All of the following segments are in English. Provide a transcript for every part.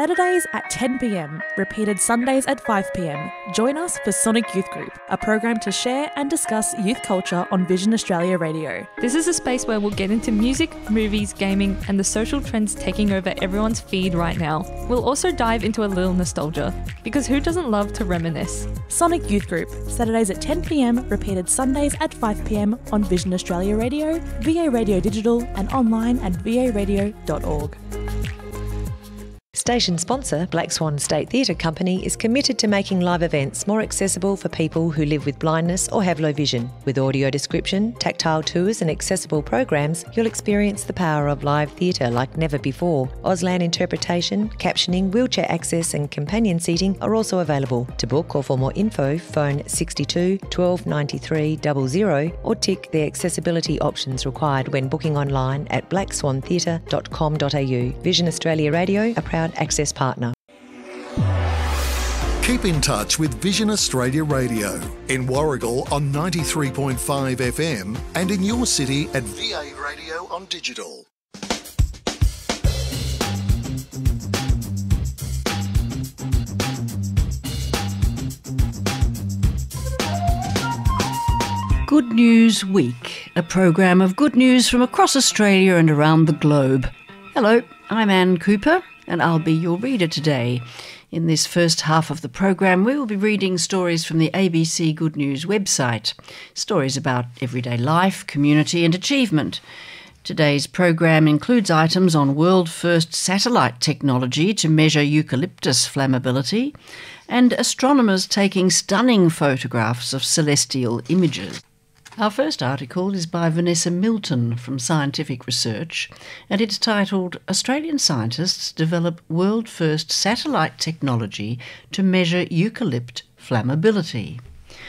Saturdays at 10 p.m, repeated Sundays at 5 p.m. Join us for Sonic Youth Group, a program to share and discuss youth culture on Vision Australia Radio. This is a space where we'll get into music, movies, gaming, and the social trends taking over everyone's feed right now. We'll also dive into a little nostalgia, because who doesn't love to reminisce? Sonic Youth Group, Saturdays at 10 p.m, repeated Sundays at 5 p.m on Vision Australia Radio, VA Radio Digital, and online at varadio.org. Station sponsor Black Swan State Theatre Company is committed to making live events more accessible for people who live with blindness or have low vision. With audio description, tactile tours and accessible programs, you'll experience the power of live theatre like never before. Auslan interpretation, captioning, wheelchair access and companion seating are also available. To book or for more info, phone 62 12 93 00 or tick the accessibility options required when booking online at blackswantheatre.com.au. Vision Australia Radio, a proud access partner. Keep in touch with Vision Australia Radio in Warragul on 93.5 FM and in your city at VA Radio on digital. Good News Week, a program of good news from across Australia and around the globe. Hello, I'm Anne Cooper, and I'll be your reader today. In this first half of the program, we will be reading stories from the ABC Good News website, stories about everyday life, community and achievement. Today's program includes items on world-first satellite technology to measure eucalyptus flammability and astronomers taking stunning photographs of celestial images. Our first article is by Vanessa Milton from Scientific Research, and it's titled Australian Scientists Develop World-First Satellite Technology to Measure Eucalypt Flammability.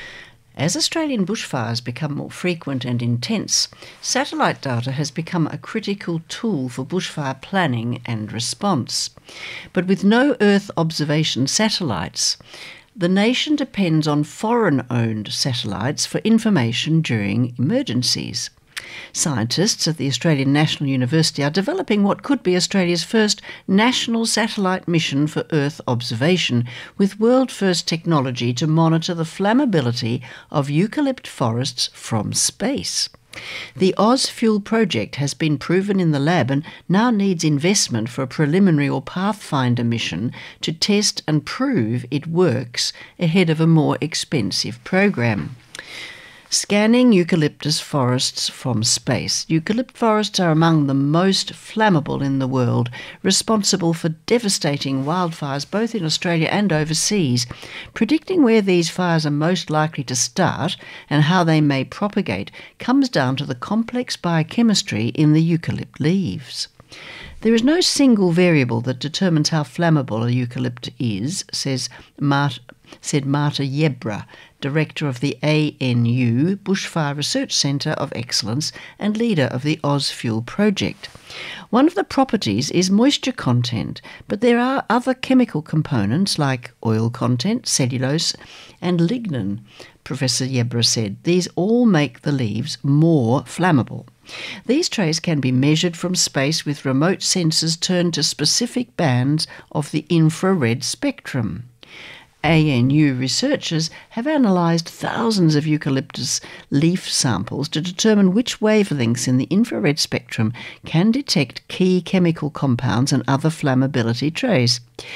As Australian bushfires become more frequent and intense, satellite data has become a critical tool for bushfire planning and response. But with no Earth observation satellites, the nation depends on foreign-owned satellites for information during emergencies. Scientists at the Australian National University are developing what could be Australia's first national satellite mission for Earth observation, with world-first technology to monitor the flammability of eucalypt forests from space. The OzFuel project has been proven in the lab and now needs investment for a preliminary or pathfinder mission to test and prove it works ahead of a more expensive program. Scanning eucalyptus forests from space. Eucalypt forests are among the most flammable in the world, responsible for devastating wildfires both in Australia and overseas. Predicting where these fires are most likely to start and how they may propagate comes down to the complex biochemistry in the eucalypt leaves. There is no single variable that determines how flammable a eucalypt is, said Marta Yebra, Director of the ANU Bushfire Research Centre of Excellence and leader of the OzFuel project. One of the properties is moisture content, but there are other chemical components like oil content, cellulose and lignin, Professor Yebra said. These all make the leaves more flammable. These traces can be measured from space with remote sensors turned to specific bands of the infrared spectrum. ANU researchers have analysed thousands of eucalyptus leaf samples to determine which wavelengths in the infrared spectrum can detect key chemical compounds and other flammability traces.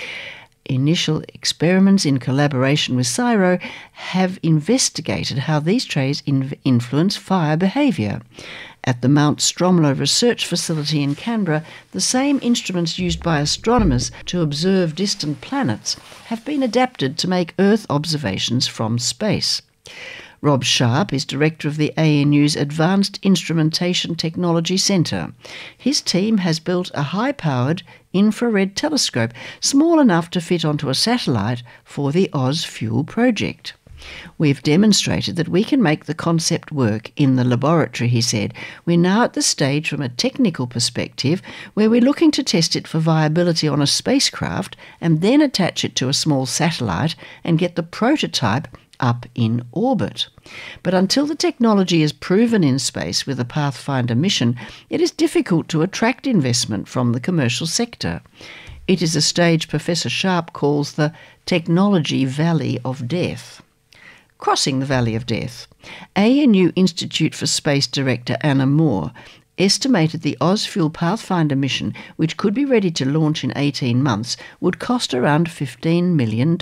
Initial experiments in collaboration with CSIRO have investigated how these traces influence fire behaviour. At the Mount Stromlo Research Facility in Canberra, the same instruments used by astronomers to observe distant planets have been adapted to make Earth observations from space. Rob Sharp is director of the ANU's Advanced Instrumentation Technology Centre. His team has built a high-powered infrared telescope small enough to fit onto a satellite for the OzFuel project. We've demonstrated that we can make the concept work in the laboratory, he said. We're now at the stage from a technical perspective where we're looking to test it for viability on a spacecraft and then attach it to a small satellite and get the prototype up in orbit. But until the technology is proven in space with a Pathfinder mission, it is difficult to attract investment from the commercial sector. It is a stage Professor Sharp calls the Technology Valley of Death. Crossing the Valley of Death. ANU Institute for Space Director Anna Moore estimated the Ozfuel Pathfinder mission, which could be ready to launch in 18 months, would cost around $15 million.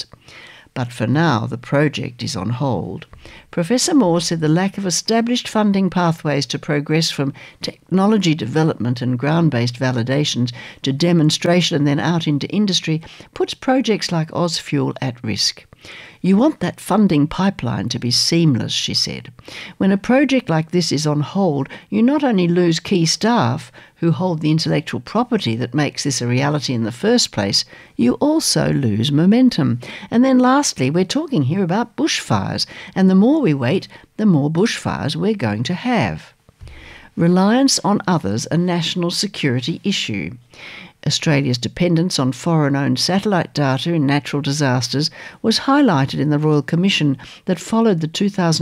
But for now, the project is on hold. Professor Moore said the lack of established funding pathways to progress from technology development and ground-based validations to demonstration and then out into industry puts projects like Ozfuel at risk. You want that funding pipeline to be seamless, she said. When a project like this is on hold, you not only lose key staff who hold the intellectual property that makes this a reality in the first place, you also lose momentum. And then lastly, we're talking here about bushfires, and the more we wait, the more bushfires we're going to have. Reliance on others, a national security issue. Australia's dependence on foreign-owned satellite data in natural disasters was highlighted in the Royal Commission that followed the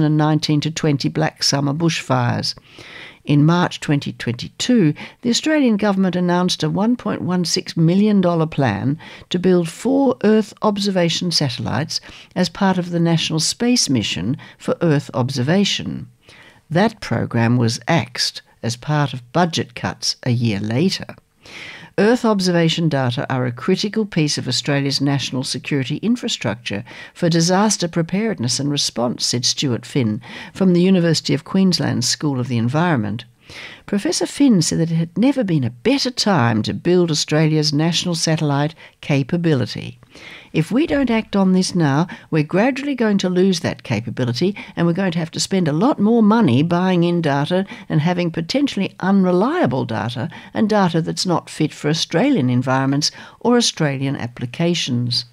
2019-20 Black Summer bushfires. In March 2022, the Australian government announced a $1.16 million plan to build 4 Earth observation satellites as part of the National Space Mission for Earth observation. That program was axed as part of budget cuts a year later. Earth observation data are a critical piece of Australia's national security infrastructure for disaster preparedness and response, said Stuart Finn from the University of Queensland's School of the Environment. Professor Finn said that it had never been a better time to build Australia's national satellite capability. If we don't act on this now, we're gradually going to lose that capability, and we're going to have to spend a lot more money buying in data and having potentially unreliable data and data that's not fit for Australian environments or Australian applications.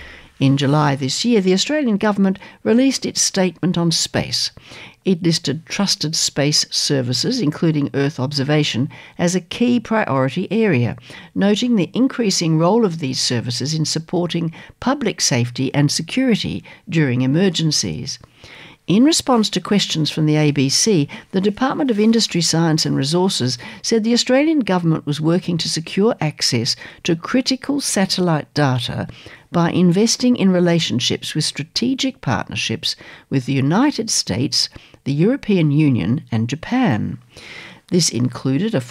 In July this year, the Australian government released its statement on space. It listed trusted space services, including Earth observation, as a key priority area, noting the increasing role of these services in supporting public safety and security during emergencies. In response to questions from the ABC, the Department of Industry, Science and Resources said the Australian government was working to secure access to critical satellite data by investing in relationships with strategic partnerships with the United States, the European Union and Japan. This included a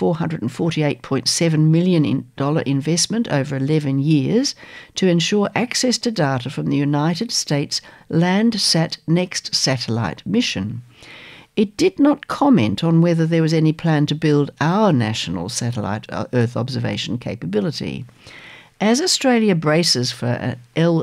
$448.7 million investment over 11 years to ensure access to data from the United States Landsat Next satellite mission. It did not comment on whether there was any plan to build our national satellite Earth observation capability. As Australia braces for an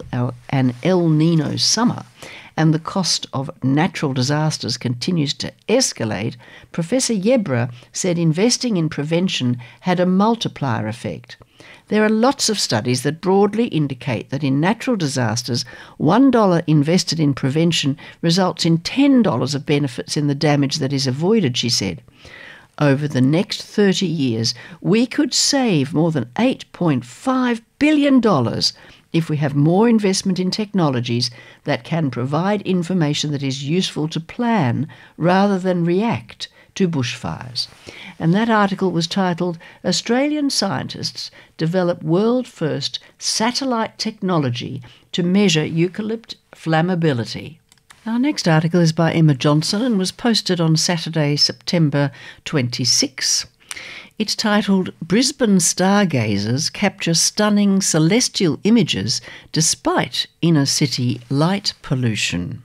El Nino summer, and the cost of natural disasters continues to escalate, Professor Yebra said investing in prevention had a multiplier effect. There are lots of studies that broadly indicate that in natural disasters, $1 invested in prevention results in $10 of benefits in the damage that is avoided, she said. Over the next 30 years, we could save more than $8.5 billion if we have more investment in technologies that can provide information that is useful to plan rather than react to bushfires. And that article was titled, Australian Scientists Develop World-First Satellite Technology to Measure Eucalypt Flammability. Our next article is by Emma Johnson and was posted on Saturday, September 26. It's titled, Brisbane Stargazers Capture Stunning Celestial Images Despite Inner City Light Pollution.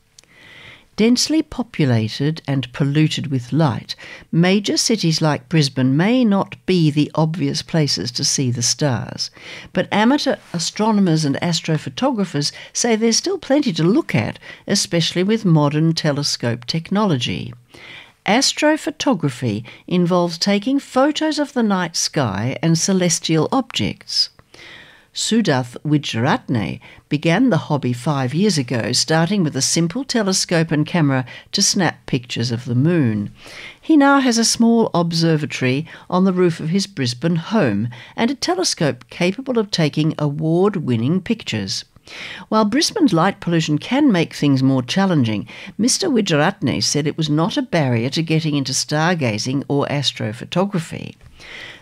Densely populated and polluted with light, major cities like Brisbane may not be the obvious places to see the stars, but amateur astronomers and astrophotographers say there's still plenty to look at, especially with modern telescope technology. Astrophotography involves taking photos of the night sky and celestial objects. Sudath Wijeratne began the hobby 5 years ago, starting with a simple telescope and camera to snap pictures of the moon. He now has a small observatory on the roof of his Brisbane home and a telescope capable of taking award-winning pictures. While Brisbane's light pollution can make things more challenging, Mr. Wijeratne said it was not a barrier to getting into stargazing or astrophotography.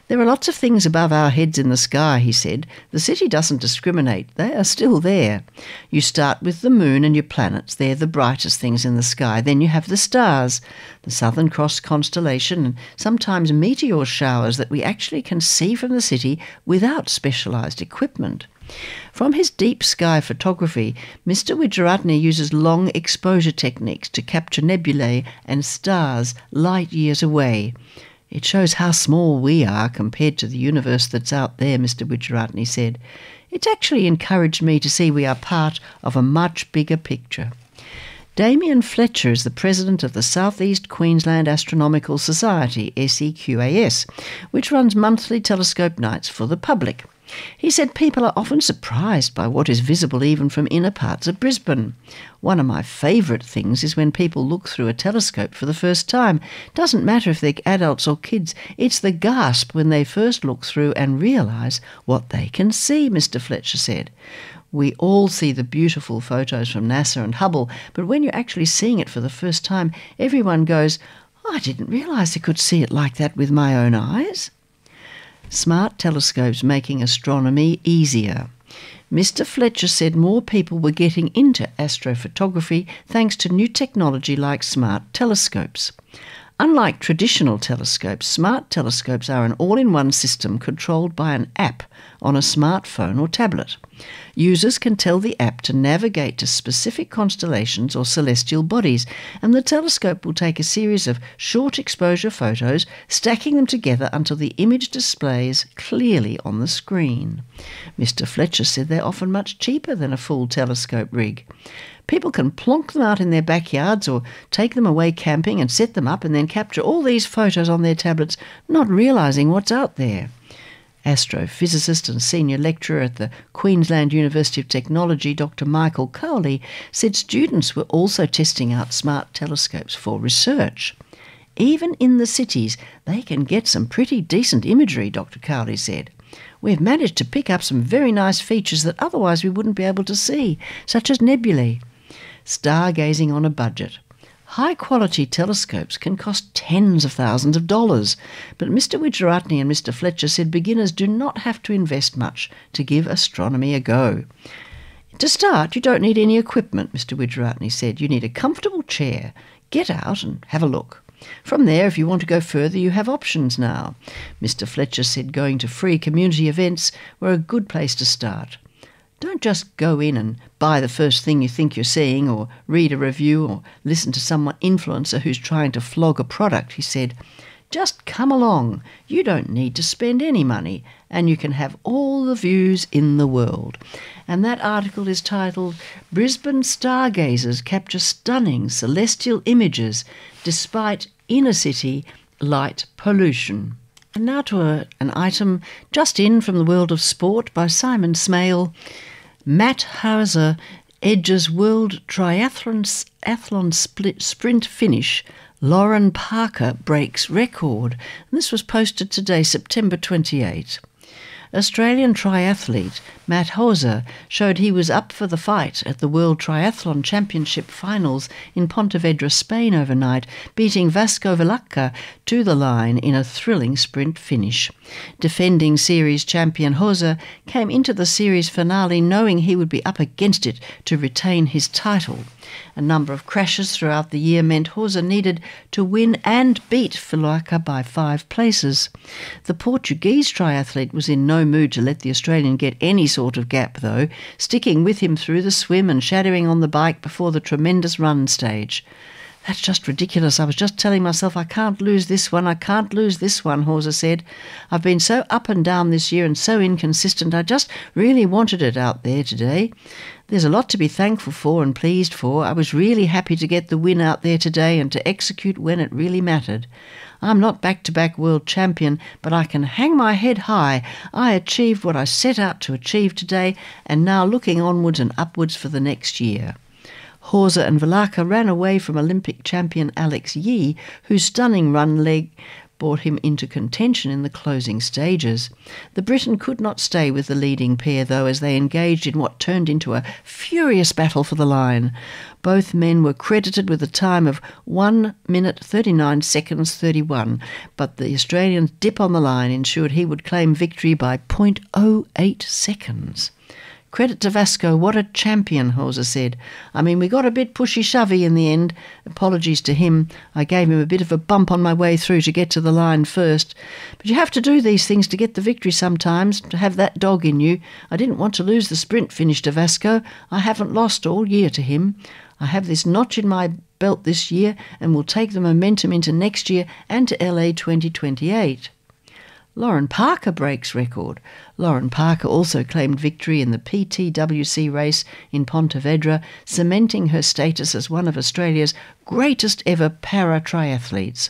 There are lots of things above our heads in the sky, he said. The city doesn't discriminate. They are still there. You start with the moon and your planets. They're the brightest things in the sky. Then you have the stars, the Southern Cross constellation, and sometimes meteor showers that we actually can see from the city without specialised equipment. From his deep sky photography, Mr. Wijeratne uses long exposure techniques to capture nebulae and stars light years away. It shows how small we are compared to the universe that's out there, Mr. Wijeratne said. It's actually encouraged me to see we are part of a much bigger picture. Damien Fletcher is the president of the South East Queensland Astronomical Society, SEQAS, which runs monthly telescope nights for the public. He said people are often surprised by what is visible even from inner parts of Brisbane. One of my favourite things is when people look through a telescope for the first time. Doesn't matter if they're adults or kids, it's the gasp when they first look through and realise what they can see, Mr. Fletcher said. We all see the beautiful photos from NASA and Hubble, but when you're actually seeing it for the first time, everyone goes, I didn't realise I could see it like that with my own eyes. Smart telescopes making astronomy easier. Mr. Fletcher said more people were getting into astrophotography thanks to new technology like smart telescopes. Unlike traditional telescopes, smart telescopes are an all-in-one system controlled by an app on a smartphone or tablet. Users can tell the app to navigate to specific constellations or celestial bodies, and the telescope will take a series of short exposure photos, stacking them together until the image displays clearly on the screen. Mr. Fletcher said they're often much cheaper than a full telescope rig. People can plonk them out in their backyards or take them away camping and set them up and then capture all these photos on their tablets, not realising what's out there. Astrophysicist and senior lecturer at the Queensland University of Technology, Dr. Michael Cowley, said students were also testing out smart telescopes for research. Even in the cities, they can get some pretty decent imagery, Dr. Cowley said. We've managed to pick up some very nice features that otherwise we wouldn't be able to see, such as nebulae. Stargazing on a budget. High-quality telescopes can cost tens of thousands of dollars, but Mr. Wijeratne and Mr. Fletcher said beginners do not have to invest much to give astronomy a go. To start, you don't need any equipment, Mr. Wijeratne said. You need a comfortable chair. Get out and have a look. From there, if you want to go further, you have options now. Mr. Fletcher said going to free community events were a good place to start. Don't just go in and buy the first thing you think you're seeing, or read a review, or listen to some influencer who's trying to flog a product, he said. Just come along. You don't need to spend any money, and you can have all the views in the world. And that article is titled, Brisbane Stargazers Capture Stunning Celestial Images Despite Inner City Light Pollution. And now to an item just in from the world of sport by Simon Smale. Matt Hauser edges World Triathlon Sprint finish. Lauren Parker breaks record. And this was posted today, September 28. Australian triathlete Matt Hauser showed he was up for the fight at the World Triathlon Championship finals in Pontevedra, Spain overnight, beating Vasco Velaka to the line in a thrilling sprint finish. Defending series champion Hauser came into the series finale knowing he would be up against it to retain his title. A number of crashes throughout the year meant Hauser needed to win and beat Velaka by 5 places. The Portuguese triathlete was in no mood to let the Australian get any sort of gap, though, sticking with him through the swim and shadowing on the bike before the tremendous run stage. That's just ridiculous. I was just telling myself I can't lose this one, Hauser said. I've been so up and down this year and so inconsistent. I just really wanted it out there today. There's a lot to be thankful for and pleased for. I was really happy to get the win out there today and to execute when it really mattered. I'm not back-to-back world champion, but I can hang my head high. I achieved what I set out to achieve today and now looking onwards and upwards for the next year. Hauser and Velaka ran away from Olympic champion Alex Yee, whose stunning run leg brought him into contention in the closing stages. The Briton could not stay with the leading pair, though, as they engaged in what turned into a furious battle for the line. Both men were credited with a time of 1 minute 39 seconds 31, but the Australian's dip on the line ensured he would claim victory by 0.08 seconds. Credit to Vasco, what a champion, Hauser said. I mean, we got a bit pushy-shovey in the end. Apologies to him. I gave him a bit of a bump on my way through to get to the line first. But you have to do these things to get the victory sometimes, to have that dog in you. I didn't want to lose the sprint finish to Vasco. I haven't lost all year to him. I have this notch in my belt this year and will take the momentum into next year and to LA 2028. Lauren Parker breaks record. Lauren Parker also claimed victory in the PTWC race in Pontevedra, cementing her status as one of Australia's greatest ever para-triathletes.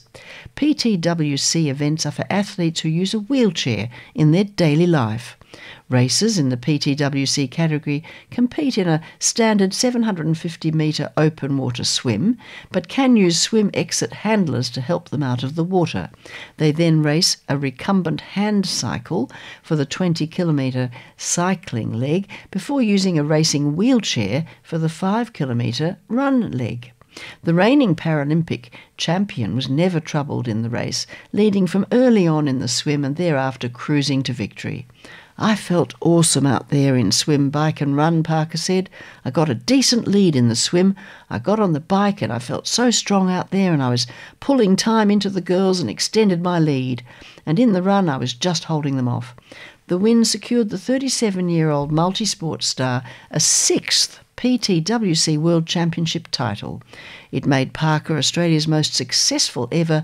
PTWC events are for athletes who use a wheelchair in their daily life. Racers in the PTWC category compete in a standard 750-metre open water swim, but can use swim exit handlers to help them out of the water. They then race a recumbent hand cycle for the 20-kilometre cycling leg before using a racing wheelchair for the 5-kilometre run leg. The reigning Paralympic champion was never troubled in the race, leading from early on in the swim and thereafter cruising to victory. I felt awesome out there in swim, bike and run, Parker said. I got a decent lead in the swim. I got on the bike and I felt so strong out there, and I was pulling time into the girls and extended my lead. And in the run I was just holding them off. The win secured the 37-year-old multi-sport star a 6th PTWC World Championship title. It made Parker Australia's most successful ever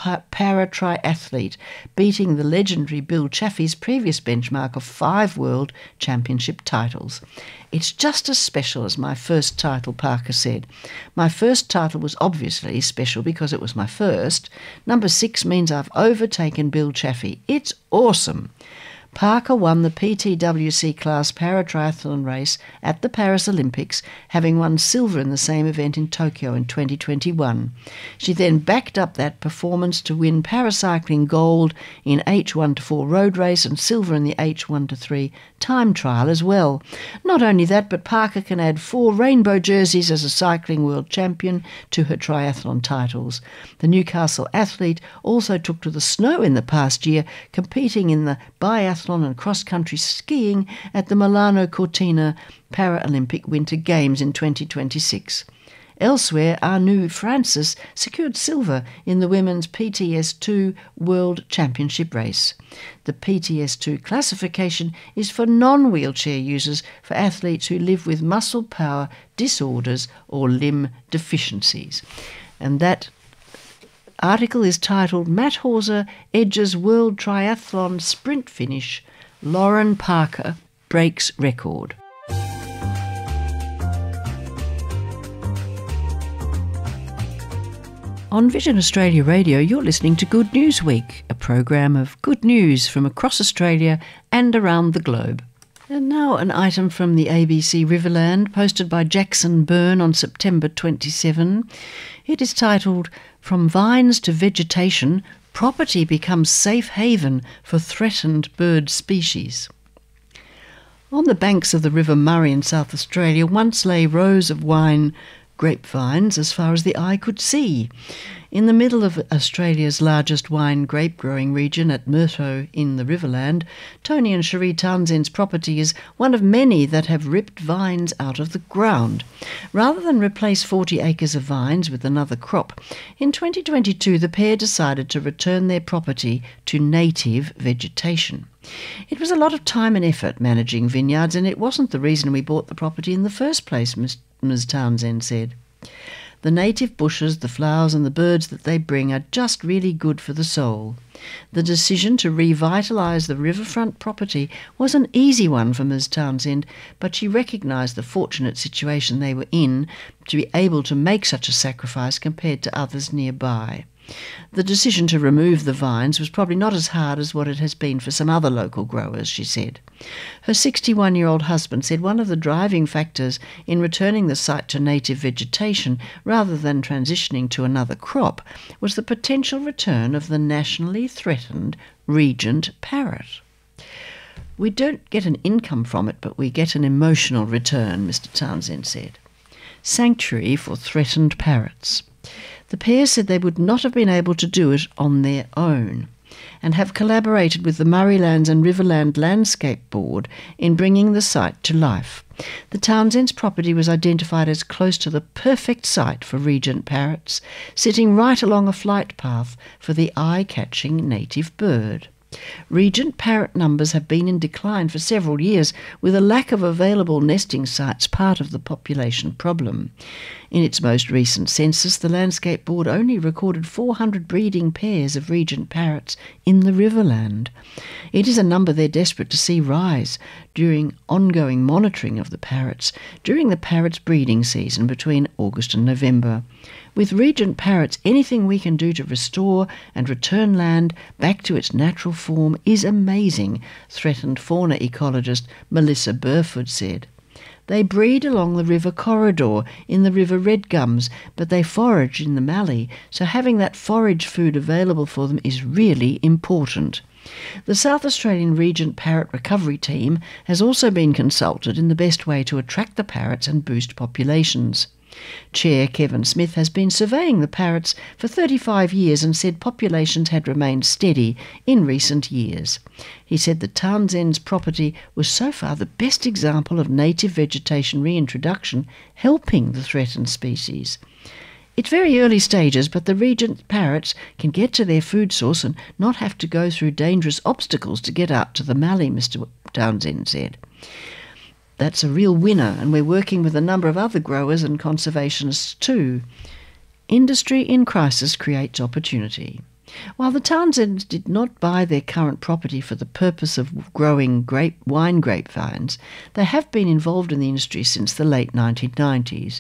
para-triathlete, beating the legendary Bill Chaffee's previous benchmark of 5 World Championship titles. It's just as special as my first title, Parker said. My first title was obviously special because it was my first. Number 6 means I've overtaken Bill Chaffee. It's awesome. Parker won the PTWC class paratriathlon race at the Paris Olympics, having won silver in the same event in Tokyo in 2021. She then backed up that performance to win paracycling gold in H1-4 road race and silver in the H1-3 time trial as well. Not only that, but Parker can add 4 rainbow jerseys as a cycling world champion to her triathlon titles. The Newcastle athlete also took to the snow in the past year, competing in the biathlon and cross-country skiing at the Milano Cortina Paralympic Winter Games in 2026. Elsewhere, Anu Francis secured silver in the women's PTS2 World Championship race. The PTS2 classification is for non-wheelchair users, for athletes who live with muscle power disorders or limb deficiencies. And that article is titled Matt Hauser Edges World Triathlon Sprint Finish. Lauren Parker breaks record. On Vision Australia Radio, you're listening to Good News Week, a program of good news from across Australia and around the globe. And now an item from the ABC Riverland, posted by Jackson Byrne on September 27. It is titled, From Vines to Vegetation, Property Becomes Safe Haven for Threatened Bird Species. On the banks of the River Murray in South Australia once lay rows of grapevines as far as the eye could see. In the middle of Australia's largest wine grape growing region at Murto in the Riverland, Tony and Cherie Townsend's property is one of many that have ripped vines out of the ground. Rather than replace 40 acres of vines with another crop, in 2022 the pair decided to return their property to native vegetation. It was a lot of time and effort managing vineyards, and it wasn't the reason we bought the property in the first place, Ms. Townsend said. The native bushes, the flowers and the birds that they bring are just really good for the soul. The decision to revitalise the riverfront property was an easy one for Ms. Townsend, but she recognised the fortunate situation they were in to be able to make such a sacrifice compared to others nearby. The decision to remove the vines was probably not as hard as what it has been for some other local growers, she said. Her 61-year-old husband said one of the driving factors in returning the site to native vegetation rather than transitioning to another crop was the potential return of the nationally threatened regent parrot. We don't get an income from it, but we get an emotional return, Mr. Townsend said. Sanctuary for threatened parrots. The pair said they would not have been able to do it on their own and have collaborated with the Murraylands and Riverland Landscape Board in bringing the site to life. The Townsend's property was identified as close to the perfect site for regent parrots, sitting right along a flight path for the eye-catching native bird. Regent parrot numbers have been in decline for several years, with a lack of available nesting sites part of the population problem. In its most recent census, the Landscape Board only recorded 400 breeding pairs of regent parrots in the Riverland. It is a number they're desperate to see rise during ongoing monitoring of the parrots during the parrots' breeding season between August and November. With regent parrots, anything we can do to restore and return land back to its natural form is amazing, threatened fauna ecologist Melissa Burford said. They breed along the river corridor in the River Red Gums, but they forage in the Mallee, so having that forage food available for them is really important. The South Australian Regent Parrot Recovery Team has also been consulted in the best way to attract the parrots and boost populations. Chair Kevin Smith has been surveying the parrots for 35 years and said populations had remained steady in recent years. He said the Townsend's property was so far the best example of native vegetation reintroduction helping the threatened species. It's very early stages, but the regent parrots can get to their food source and not have to go through dangerous obstacles to get out to the Mallee, Mr. Townsend said. That's a real winner, and we're working with a number of other growers and conservationists too. Industry in crisis creates opportunity. While the Townsends did not buy their current property for the purpose of growing wine grapevines, they have been involved in the industry since the late 1990s.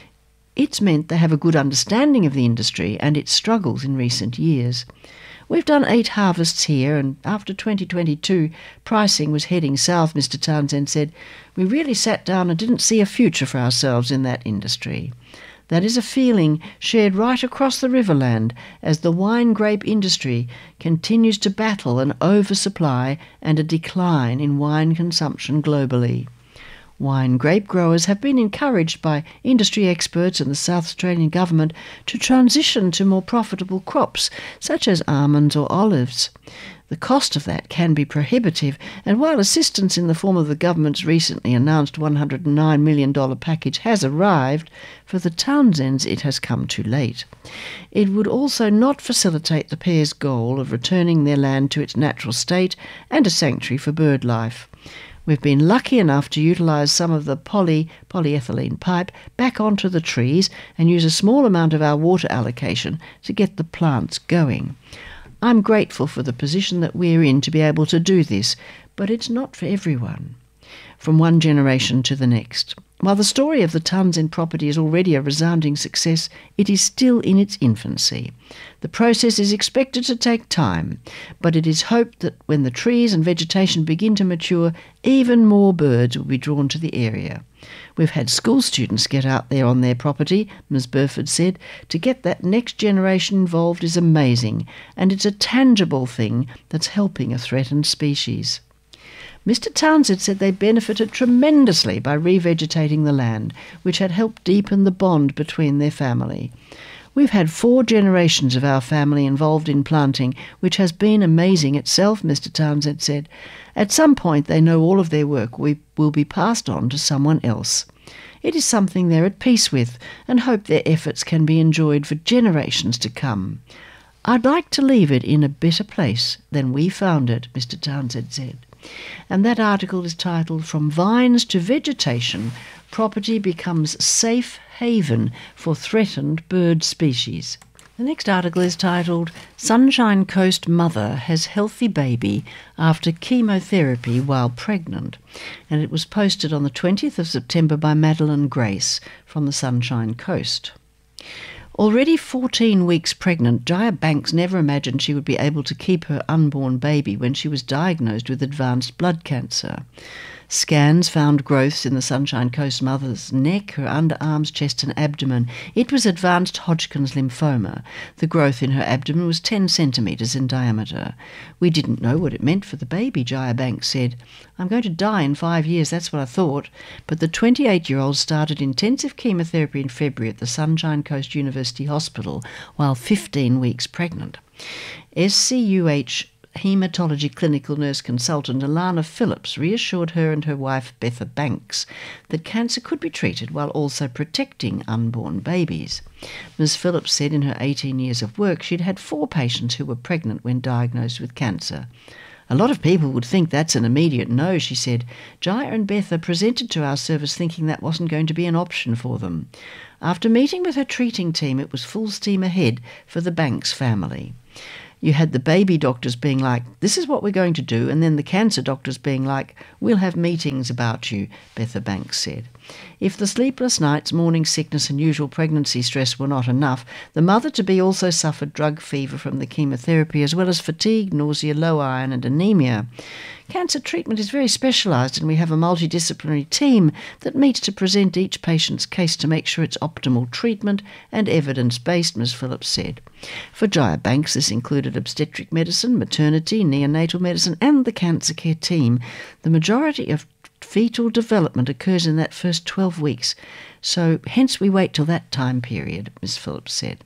It's meant they have a good understanding of the industry and its struggles in recent years. We've done 8 harvests here, and after 2022, pricing was heading south, Mr. Townsend said. We really sat down and didn't see a future for ourselves in that industry. That is a feeling shared right across the Riverland as the wine grape industry continues to battle an oversupply and a decline in wine consumption globally. Wine grape growers have been encouraged by industry experts and the South Australian government to transition to more profitable crops, such as almonds or olives. The cost of that can be prohibitive, and while assistance in the form of the government's recently announced $109 million package has arrived, for the Townsends it has come too late. It would also not facilitate the pair's goal of returning their land to its natural state and a sanctuary for bird life. We've been lucky enough to utilise some of the polyethylene pipe back onto the trees and use a small amount of our water allocation to get the plants going. I'm grateful for the position that we're in to be able to do this, but it's not for everyone. From one generation to the next. While the story of the Townsend property is already a resounding success, it is still in its infancy. The process is expected to take time, but it is hoped that when the trees and vegetation begin to mature, even more birds will be drawn to the area. We've had school students get out there on their property, Ms. Burford said. To get that next generation involved is amazing, and it's a tangible thing that's helping a threatened species. Mr. Townsend said they benefited tremendously by revegetating the land, which had helped deepen the bond between their family. We've had 4 generations of our family involved in planting, which has been amazing itself, Mr. Townsend said. At some point they know all of their work will be passed on to someone else. It is something they're at peace with and hope their efforts can be enjoyed for generations to come. I'd like to leave it in a better place than we found it, Mr. Townsend said. And that article is titled From Vines to Vegetation, Property Becomes Safe Haven for Threatened Bird Species. The next article is titled Sunshine Coast Mother Has Healthy Baby After Chemotherapy While Pregnant, and it was posted on the 20th of September by Madeline Grace from the Sunshine Coast. Already 14 weeks pregnant, Jaya Banks never imagined she would be able to keep her unborn baby when she was diagnosed with advanced blood cancer. Scans found growths in the Sunshine Coast mother's neck, her underarms, chest and abdomen. It was advanced Hodgkin's lymphoma. The growth in her abdomen was 10 centimetres in diameter. We didn't know what it meant for the baby, Jaya Banks said. I'm going to die in 5 years, that's what I thought. But the 28-year-old started intensive chemotherapy in February at the Sunshine Coast University Hospital while 15 weeks pregnant. SCUH Haematology clinical nurse consultant Alana Phillips reassured her and her wife Betha Banks that cancer could be treated while also protecting unborn babies. Ms. Phillips said in her 18 years of work she'd had 4 patients who were pregnant when diagnosed with cancer. A lot of people would think that's an immediate no, she said. Jaya and Betha presented to our service thinking that wasn't going to be an option for them. After meeting with her treating team, it was full steam ahead for the Banks family. You had the baby doctors being like, this is what we're going to do, and then the cancer doctors being like, we'll have meetings about you, Betha Banks said. If the sleepless nights, morning sickness and usual pregnancy stress were not enough, the mother-to-be also suffered drug fever from the chemotherapy as well as fatigue, nausea, low iron and anemia. Cancer treatment is very specialised and we have a multidisciplinary team that meets to present each patient's case to make sure it's optimal treatment and evidence-based, Ms. Phillips said. For Jaya Banks, this included obstetric medicine, maternity, neonatal medicine and the cancer care team. The majority of fetal development occurs in that first 12 weeks, so hence we wait till that time period, Ms. Phillips said.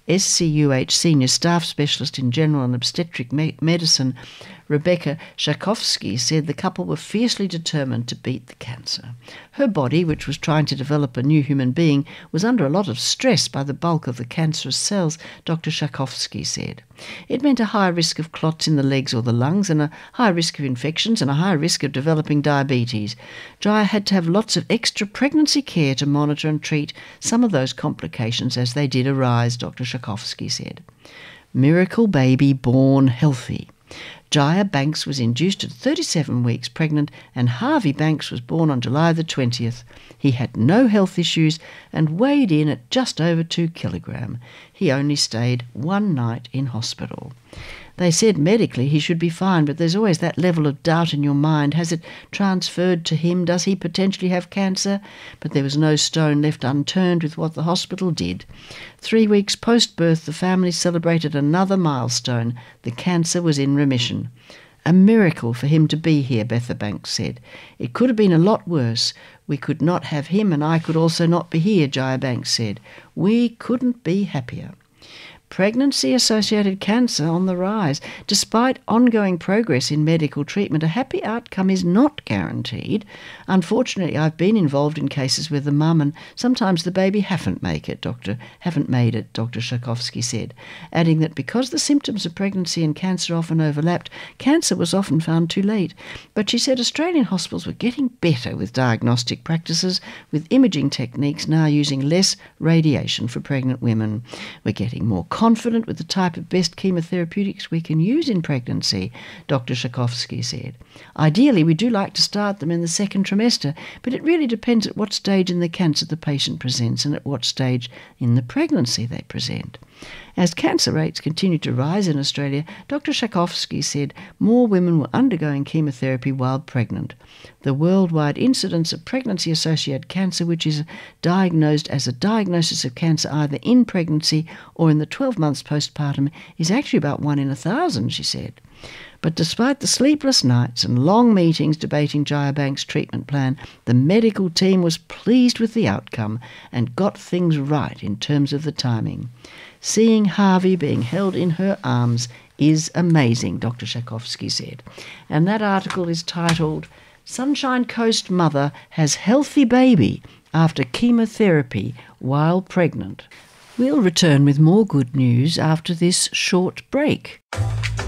SCUH Senior Staff Specialist in General and Obstetric Medicine, Rebecca Shakovsky, said the couple were fiercely determined to beat the cancer. Her body, which was trying to develop a new human being, was under a lot of stress by the bulk of the cancerous cells, Dr. Shakovsky said. It meant a high risk of clots in the legs or the lungs and a high risk of infections and a high risk of developing diabetes. Jaya had to have lots of extra pregnancy care to monitor and treat some of those complications as they did arise, Dr. Shakovsky said. Miracle baby born healthy. Jaya Banks was induced at 37 weeks pregnant and Harvey Banks was born on July the 20th. He had no health issues and weighed in at just over 2 kilograms. He only stayed 1 night in hospital. They said medically he should be fine, but there's always that level of doubt in your mind. Has it transferred to him? Does he potentially have cancer? But there was no stone left unturned with what the hospital did. 3 weeks post-birth, the family celebrated another milestone. The cancer was in remission. A miracle for him to be here, Betha Banks said. It could have been a lot worse. We could not have him and I could also not be here, Jaya Banks said. We couldn't be happier. Pregnancy-associated cancer on the rise. Despite ongoing progress in medical treatment, a happy outcome is not guaranteed. Unfortunately, I've been involved in cases where the mum and sometimes the baby haven't made it, Dr. Shakovsky said, adding that because the symptoms of pregnancy and cancer often overlapped, cancer was often found too late. But she said Australian hospitals were getting better with diagnostic practices, with imaging techniques now using less radiation for pregnant women. We're getting more confident with the type of best chemotherapeutics we can use in pregnancy, Dr. Shakovsky said. Ideally, we do like to start them in the second trimester, but it really depends at what stage in the cancer the patient presents and at what stage in the pregnancy they present. As cancer rates continue to rise in Australia, Dr. Shakovsky said more women were undergoing chemotherapy while pregnant. The worldwide incidence of pregnancy-associated cancer, which is diagnosed as a diagnosis of cancer either in pregnancy or in the 12 months postpartum, is actually about 1 in 1,000, she said. But despite the sleepless nights and long meetings debating Jaya Banks' treatment plan, the medical team was pleased with the outcome and got things right in terms of the timing. Seeing Harvey being held in her arms is amazing, Dr. Shakovsky said. And that article is titled, Sunshine Coast Mother Has Healthy Baby After Chemotherapy While Pregnant. We'll return with more good news after this short break.